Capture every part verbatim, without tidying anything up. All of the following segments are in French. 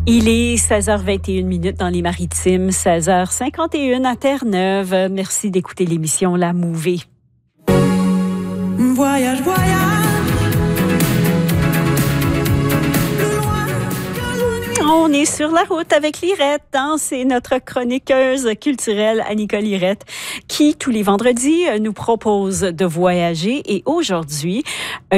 Il est seize heures vingt et une minutes dans les Maritimes, seize heures cinquante et une à Terre-Neuve. Merci d'écouter l'émission La Mouvée. Voyage, voyage. On est sur la route avec Lirette. Hein? C'est notre chroniqueuse culturelle Annika Lirette qui, tous les vendredis, nous propose de voyager. Et aujourd'hui, un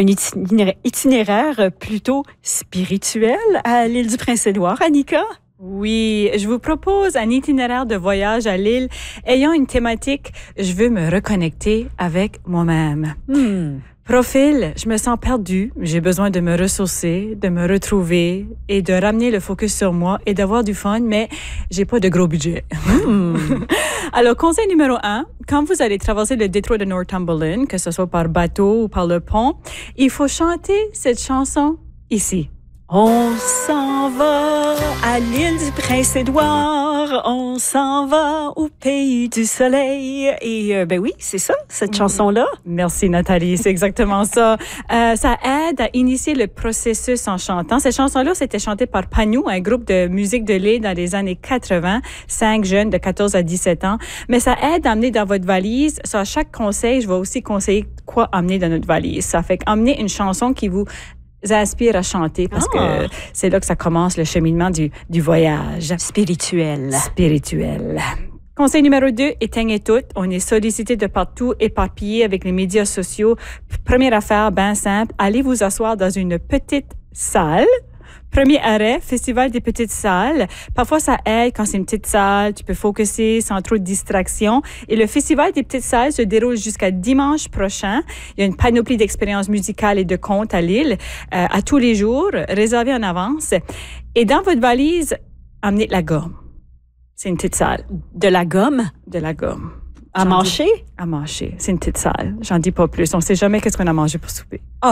itinéraire plutôt spirituel à l'île du Prince-Édouard. Annika? Oui, je vous propose un itinéraire de voyage à l'île ayant une thématique « Je veux me reconnecter avec moi-même Hmm. ». Profil, je me sens perdue, j'ai besoin de me ressourcer, de me retrouver et de ramener le focus sur moi et d'avoir du fun, mais j'ai pas de gros budget. Hmm. Alors, conseil numéro un, quand vous allez traverser le détroit de Northumberland, que ce soit par bateau ou par le pont, il faut chanter cette chanson ici. On s'en va à l'île du Prince-Édouard, on s'en va au pays du soleil. Et euh, ben oui, c'est ça, cette chanson-là. Merci Nathalie, c'est exactement ça. Euh, ça aide à initier le processus en chantant. Cette chanson-là, c'était chantée par Panou, un groupe de musique de l'île dans les années quatre-vingt, cinq jeunes de quatorze à dix-sept ans. Mais ça aide à amener dans votre valise. Ça, à chaque conseil, je vais aussi conseiller quoi amener dans notre valise. Ça fait qu'amener une chanson qui vous inspire à chanter parce ah. que c'est là que ça commence le cheminement du, du voyage. Spirituel. Spirituel. Conseil numéro deux, éteignez tout. On est sollicité de partout, éparpillé avec les médias sociaux. Première affaire, bien simple, allez vous asseoir dans une petite salle. Premier arrêt, Festival des petites salles. Parfois, ça aide quand c'est une petite salle. Tu peux focuser sans trop de distractions. Et le Festival des petites salles se déroule jusqu'à dimanche prochain. Il y a une panoplie d'expériences musicales et de contes à l'île, euh, à tous les jours, réservées en avance. Et dans votre valise, amenez de la gomme. C'est une petite salle. De la gomme? De la gomme. À J'en mâcher? Dis, à mâcher. C'est une petite salle. J'en dis pas plus. On sait jamais qu'est-ce qu'on a mangé pour souper. Oh!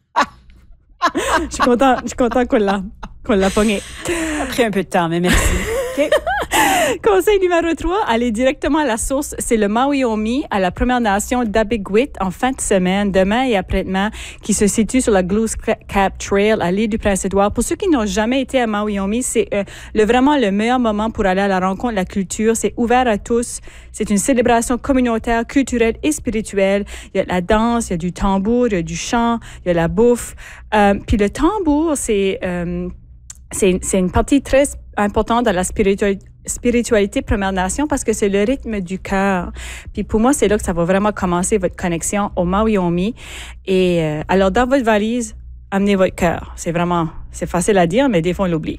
Je suis contente, je suis contente qu'on l'a, qu'on l'a pogné. Après un peu de temps, mais merci. Okay. Conseil numéro trois, allez directement à la source. C'est le Maui-Omi, à la Première Nation d'Abigwit, en fin de semaine, demain et après-demain, qui se situe sur la Glooscap Trail à l'île du Prince-Édouard. Pour ceux qui n'ont jamais été à Maui-Omi, c'est euh, le, vraiment le meilleur moment pour aller à la rencontre de la culture. C'est ouvert à tous. C'est une célébration communautaire, culturelle et spirituelle. Il y a de la danse, il y a du tambour, il y a du chant, il y a la bouffe. Euh, puis le tambour, c'est, euh, c'est, c'est une partie très importante dans la spiritualité. spiritualité Première Nation parce que c'est le rythme du cœur. Puis pour moi, c'est là que ça va vraiment commencer votre connexion au Maui-Omi. Et euh, alors, dans votre valise, amenez votre cœur. C'est vraiment, c'est facile à dire, mais des fois, on l'oublie.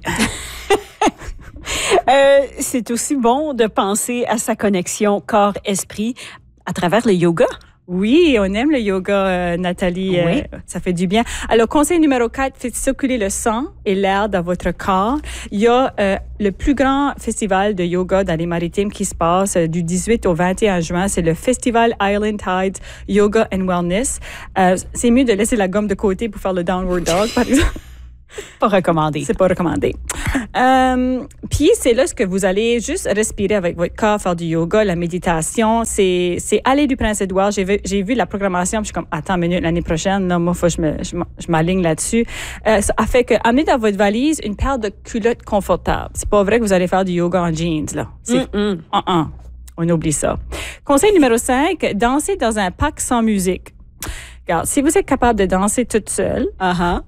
euh, c'est aussi bon de penser à sa connexion corps-esprit à travers le yoga. Oui, on aime le yoga, euh, Nathalie. Oui. Euh, ça fait du bien. Alors, conseil numéro quatre, faites circuler le sang et l'air dans votre corps. Il y a euh, le plus grand festival de yoga dans les Maritimes qui se passe euh, du dix-huit au vingt et un juin. C'est le Festival Island Tides Yoga and Wellness. Euh, c'est mieux de laisser la gomme de côté pour faire le Downward Dog, par exemple. Pas recommandé. C'est pas recommandé. Euh, puis c'est là ce que vous allez juste respirer avec votre corps, faire du yoga, la méditation. C'est, c'est aller du Prince-Édouard. J'ai vu, j'ai vu la programmation, puis je suis comme, attends une minute, l'année prochaine, non, moi, faut que je, me, je, je m'aligne là-dessus. Euh, ça fait que, amenez dans votre valise une paire de culottes confortables. C'est pas vrai que vous allez faire du yoga en jeans, là. C'est, Mm-mm. uh-uh. On oublie ça. Conseil numéro cinq, danser dans un parc sans musique. Regarde, si vous êtes capable de danser toute seule, Uh-huh.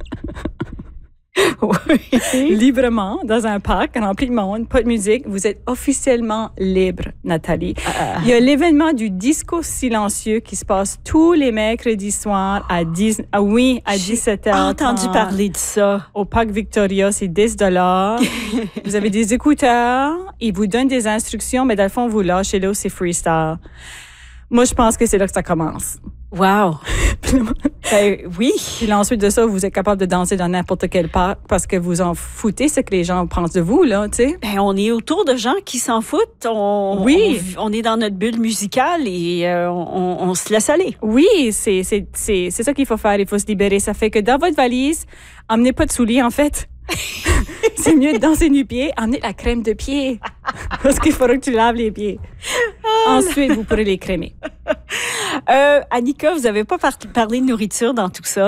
Oui. librement, dans un parc rempli de monde, pas de musique, vous êtes officiellement libre, Nathalie. Uh, Il y a l'événement du disco silencieux qui se passe tous les mercredis soirs à dix, ah oui, à dix-sept heures. J'ai entendu parler de ça. Au parc Victoria, c'est dix dollars. Vous avez des écouteurs, ils vous donnent des instructions, mais dans le fond, vous lâchez là, c'est freestyle. Moi, je pense que c'est là que ça commence. Wow. Ben, oui. Puis là, ensuite de ça, vous êtes capable de danser dans n'importe quel parc parce que vous en foutez ce que les gens pensent de vous, là, tu sais. Ben, on est autour de gens qui s'en foutent. On, Oui. On, on est dans notre bulle musicale et euh, on, on se laisse aller. Oui, c'est, c'est, c'est, c'est ça qu'il faut faire. Il faut se libérer. Ça fait que dans votre valise, emmenez pas de souliers, en fait. C'est mieux de danser nu-pied. Emmenez la crème de pied. Parce qu'il faudra que tu laves les pieds. Ensuite, vous pourrez les crémer. Euh, Annika, vous n'avez pas par- parlé de nourriture dans tout ça.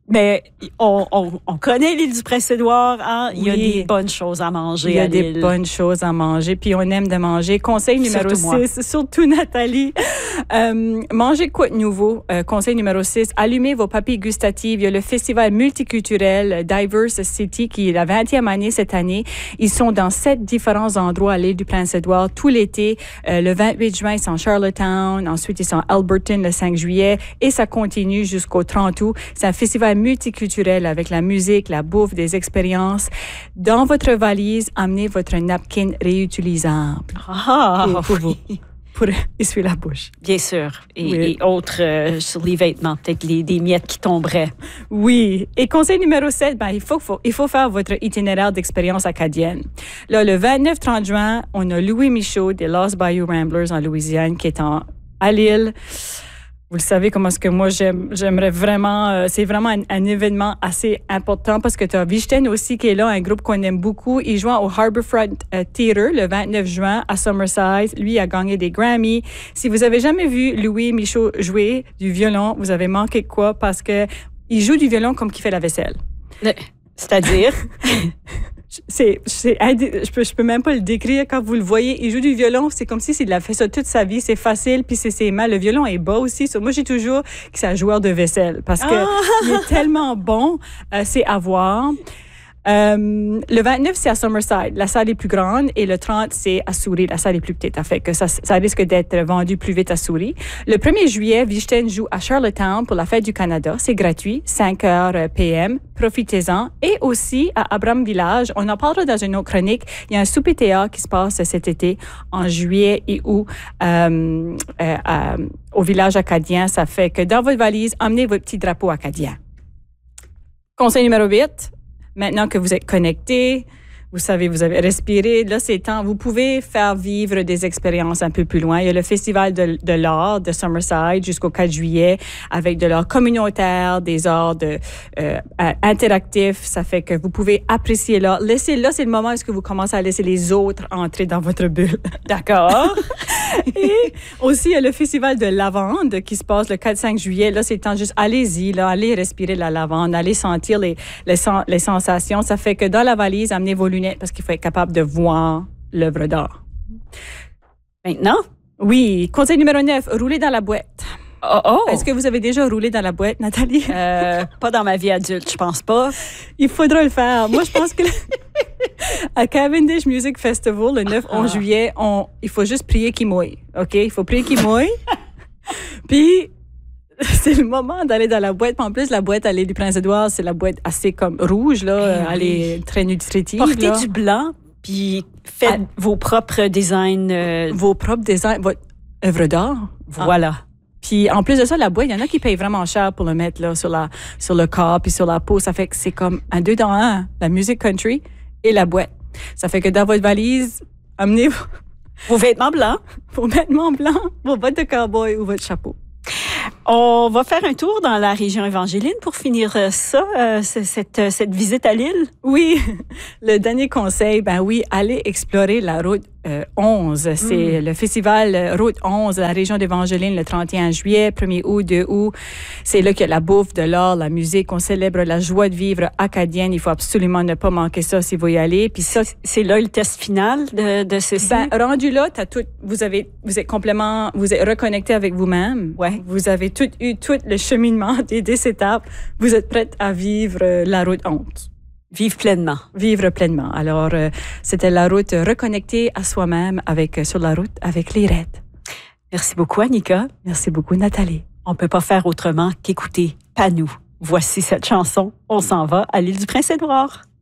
Mais on, on, on connaît l'île du Prince-Édouard, hein? Il y a Oui. des bonnes choses à manger. Il y a à des l'île. bonnes choses à manger, puis on aime de manger. Conseil numéro Surtout moi. six, surtout Nathalie. Euh, mangez quoi de nouveau? Euh, conseil numéro six, allumez vos papilles gustatives. Il y a le festival multiculturel Diverse City qui est la vingtième année cette année. Ils sont dans sept différents endroits à l'île du Prince-Édouard tout l'été. Euh, le vingt-huit juin, ils sont à Charlottetown. Ensuite, ils sont à Alberton le cinq juillet. Et ça continue jusqu'au trente août. C'est un festival multiculturel avec la musique, la bouffe, des expériences. Dans votre valise, amenez votre napkin réutilisable. Ah, pour, pour vous, oui. pour essuyer la bouche. Bien sûr. Et, Oui. et autres euh, sur les vêtements, peut-être les, des miettes qui tomberaient. Oui. Et conseil numéro sept, ben, il, faut, faut, il faut faire votre itinéraire d'expérience acadienne. Là, le vingt-neuf trente juin, on a Louis Michaud des Lost Bayou Ramblers en Louisiane qui est en, à l'île. Vous le savez comment est-ce que moi j'aime, j'aimerais vraiment, euh, c'est vraiment un, un événement assez important parce que tu as Vichten aussi qui est là, un groupe qu'on aime beaucoup. Il joue au Harbourfront euh, Theatre le vingt-neuf juin à Summerside. Lui a gagné des Grammys. Si vous avez jamais vu Louis Michaud jouer du violon, vous avez manqué de quoi parce que il joue du violon comme qu'il fait la vaisselle. Le- C'est-à-dire? C'est, c'est, je peux, je peux même pas le décrire quand vous le voyez. Il joue du violon, c'est comme si il a fait ça toute sa vie. C'est facile, puis c'est ses mains. Le violon est bas aussi. So, moi, j'ai toujours que c'est un joueur de vaisselle parce que Ah! il est tellement bon. Euh, c'est à voir. Euh, le vingt-neuf, c'est à Summerside. La salle est plus grande et le trente, c'est à Souris. La salle est plus petite. Ça fait que ça, ça risque d'être vendu plus vite à Souris. Le premier juillet, Vichten joue à Charlottetown pour la fête du Canada. C'est gratuit, cinq heures P M. Profitez-en. Et aussi à Abram Village, on en parlera dans une autre chronique. Il y a un souper théâtre qui se passe cet été en juillet et août euh, euh, euh, au village acadien. Ça fait que dans votre valise, emmenez votre petit drapeau acadien. Conseil numéro huit. Maintenant que vous êtes connecté, vous savez, vous avez respiré, là, c'est temps. Vous pouvez faire vivre des expériences un peu plus loin. Il y a le Festival de, de l'art de Summerside jusqu'au quatre juillet avec de l'art communautaire, des arts de, euh, interactifs. Ça fait que vous pouvez apprécier l'art. Laissez, là, c'est le moment où est-ce que vous commencez à laisser les autres entrer dans votre bulle. D'accord. Et aussi, il y a le Festival de lavande qui se passe le quatre cinq juillet. Là, c'est le temps juste, allez-y, là, allez respirer la lavande, allez sentir les, les, les sensations. Ça fait que dans la valise, amenez vos lunettes parce qu'il faut être capable de voir l'œuvre d'art. Maintenant? Oui. Conseil numéro neuf, rouler dans la boîte. Oh, oh. Est-ce que vous avez déjà roulé dans la boîte, Nathalie? Euh, pas dans ma vie adulte, je pense pas. Il faudra le faire. Moi, je pense que à Cavendish Music Festival, le neuf onze juillet, on, il faut juste prier qu'il mouille. OK? Il faut prier qu'il mouille. Puis, c'est le moment d'aller dans la boîte. Puis en plus, la boîte à l'île du Prince-Édouard, c'est la boîte assez comme rouge, là. Eh Elle oui. est très nutritive. Portez là. du blanc, puis faites Ah. vos propres designs. euh, Vos propres designs, votre œuvre d'art. voilà. Puis en plus de ça, la boîte, il y en a qui payent vraiment cher pour le mettre là, sur, la, sur le corps puis sur la peau. Ça fait que c'est comme un deux dans un, la musique country et la boîte. Ça fait que dans votre valise, amenez vos, Vos vêtements blancs. vos vêtements blancs, vos bottes de cowboy ou votre chapeau. On va faire un tour dans la région évangéline pour finir euh, ça, euh, c- cette, euh, cette visite à l'île. Oui, le dernier conseil, ben oui, allez explorer la route euh, onze. C'est le festival euh, Route onze de la région d'Évangeline le trente et un juillet, premier août, deux août. C'est là qu'il y a la bouffe, de l'art, la musique. On célèbre la joie de vivre acadienne. Il faut absolument ne pas manquer ça si vous y allez. Puis ça, C'est là le test final de, de ceci. ben, rendu là, t'as tout, vous avez, vous êtes complètement, vous êtes reconnecté avec vous-même. Ouais. Vous avez tout eu, tout le cheminement des dix étapes. Vous êtes prête à vivre euh, la route onze. Vive pleinement. Vivre pleinement. Alors, euh, c'était la route reconnectée à soi-même avec, euh, sur la route avec Lirette. Merci beaucoup, Annika. Merci beaucoup, Nathalie. On peut pas faire autrement qu'écouter Panou. Voici cette chanson. On s'en va à l'île du Prince-Édouard.